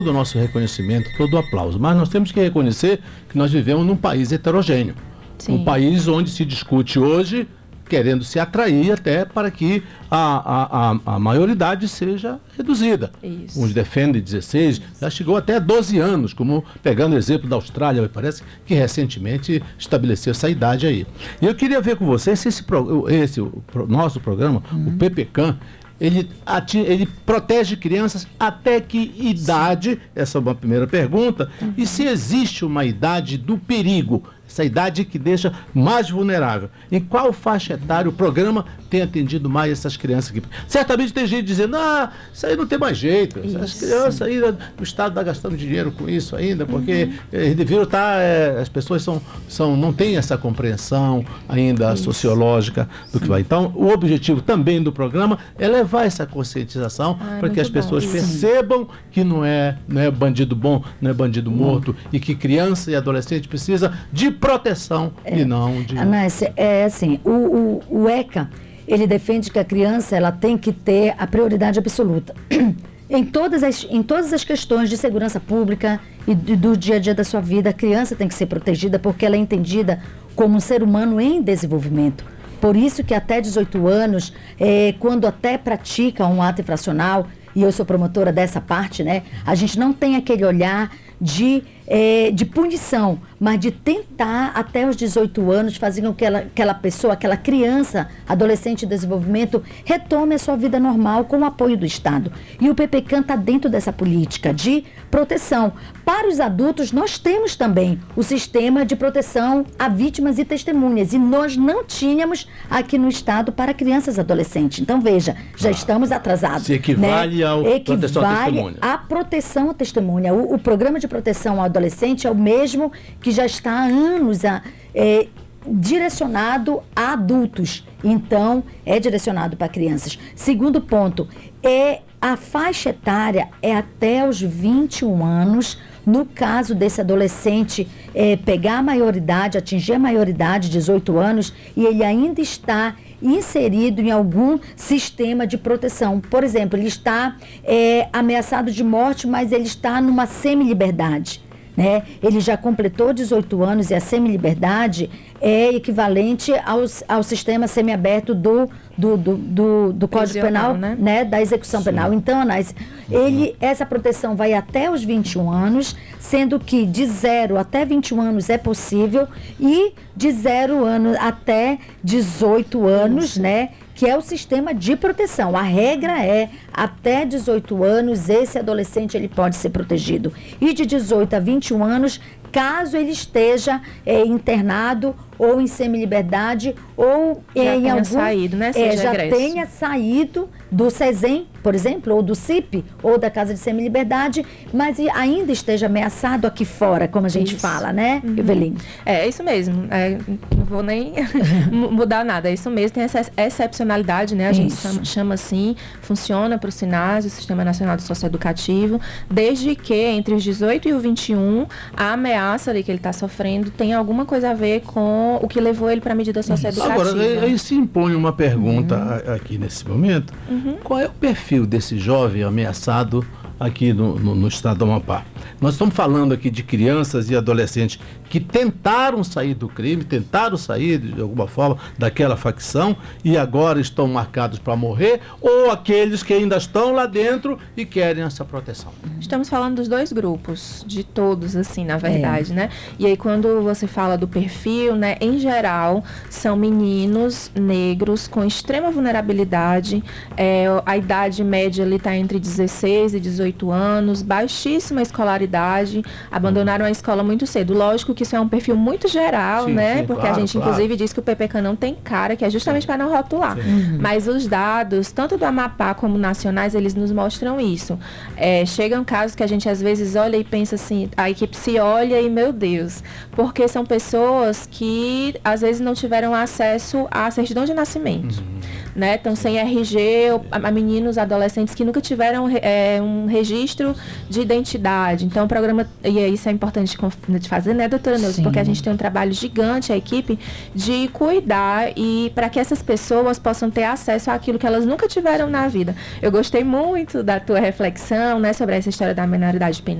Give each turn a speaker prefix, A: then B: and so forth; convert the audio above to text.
A: o nosso reconhecimento, todo o aplauso, mas nós temos que reconhecer que nós vivemos num país heterogêneo. Sim. Um país onde se discute hoje, querendo se atrair até para que a maioridade seja reduzida. Isso. Uns defendem 16, já chegou até 12 anos, como pegando o exemplo da Austrália, me parece que recentemente estabeleceu essa idade aí. E eu queria ver com vocês se o nosso programa, o PPCAM, ele protege crianças até que idade? Essa é uma primeira pergunta. E se existe uma idade do perigo, essa idade que deixa mais vulnerável? Em qual faixa etária o programa tem atendido mais essas crianças aqui? Certamente tem gente dizendo, isso aí não tem mais jeito. As crianças aí, o Estado está gastando dinheiro com isso ainda, porque eles deveriam estar, as pessoas não têm essa compreensão ainda sociológica do que vai. Então, o objetivo também do programa é levar essa conscientização para que as pessoas percebam que não é bandido bom, não é bandido morto, e que criança e adolescente precisa de proteção e não de...
B: Anácia, assim, o ECA, ele defende que a criança ela tem que ter a prioridade absoluta em todas as questões de segurança pública e do dia a dia da sua vida. A criança tem que ser protegida porque ela é entendida como um ser humano em desenvolvimento. Por isso que até 18 anos, quando até pratica um ato infracional, e eu sou promotora dessa parte, né? A gente não tem aquele olhar de punição, mas de tentar até os 18 anos fazer com que aquela pessoa, aquela criança, adolescente em desenvolvimento, retome a sua vida normal com o apoio do Estado. E o PPCAM está dentro dessa política de proteção. Para os adultos, nós temos também o sistema de proteção a vítimas e testemunhas, e nós não tínhamos aqui no Estado para crianças e adolescentes. Então, veja, já estamos atrasados.
A: Se equivale ao proteção à testemunha.
B: A proteção à testemunha. O programa de proteção ao adolescente é o mesmo que já está há anos direcionado a adultos. Então, é direcionado para crianças. Segundo ponto, a faixa etária é até os 21 anos. No caso desse adolescente pegar a maioridade, atingir a maioridade, 18 anos, e ele ainda está inserido em algum sistema de proteção. Por exemplo, ele está ameaçado de morte, mas ele está numa semi-liberdade. Né? Ele já completou 18 anos e a semi-liberdade é equivalente ao sistema semiaberto do Código Penal, né? Da execução penal. Então, Anás, essa proteção vai até os 21 anos, sendo que de 0 até 21 anos é possível, e de 0 anos até 18 anos, né? Que é o sistema de proteção. A regra é, até 18 anos, esse adolescente ele pode ser protegido. E de 18 a 21 anos, caso ele esteja internado ou em semi-liberdade ou em algum...
C: saído, né?
B: Já tenha saído do SESEM, por exemplo, ou do CIP, ou da Casa de Semi-Liberdade, mas ainda esteja ameaçado aqui fora, como a gente fala, né, Eveline?
C: É isso mesmo. Não vou nem mudar nada. É isso mesmo. Tem essa excepcionalidade, né? A gente chama assim, funciona para o SINASE, o Sistema Nacional de Socioeducativo, desde que entre os 18 e o 21, a ameaça ali que ele está sofrendo tem alguma coisa a ver com o que levou ele para a medida socioeducativa.
A: Agora, aí se impõe uma pergunta aqui nesse momento. Qual é o perfil desse jovem ameaçado aqui no estado do Amapá? Nós estamos falando aqui de crianças e adolescentes que tentaram sair do crime, tentaram sair de alguma forma daquela facção e agora estão marcados para morrer, ou aqueles que ainda estão lá dentro e querem essa proteção?
C: Estamos falando dos dois grupos, de todos, assim, na verdade, né? E aí, quando você fala do perfil, né, em geral, são meninos negros com extrema vulnerabilidade, a idade média ali está entre 16 e 18 anos, baixíssima escolaridade, abandonaram a escola muito cedo. Lógico que isso é um perfil muito geral, né? Porque claro, a gente, inclusive, diz que o PPCAM não tem cara, que é justamente para não rotular. Mas os dados, tanto do Amapá como nacionais, eles nos mostram isso. Chegam casos que a gente, às vezes, olha e pensa assim, a equipe se olha e, meu Deus, porque são pessoas que, às vezes, não tiveram acesso à certidão de nascimento. Né? Estão sem RG, a meninos, adolescentes que nunca tiveram um registro registro de identidade. Então, o programa, e isso é importante de fazer, né, doutora Neuza? Porque a gente tem um trabalho gigante, a equipe, de cuidar e para que essas pessoas possam ter acesso àquilo que elas nunca tiveram na vida. Eu gostei muito da tua reflexão, né, sobre essa história da minoridade